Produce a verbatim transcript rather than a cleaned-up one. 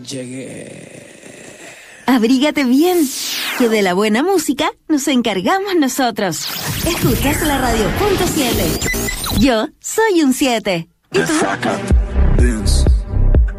Llegué. Abrígate bien, que de la buena música nos encargamos nosotros. Escuchas la radio punto siete. Yo soy un siete. ¿Y tú?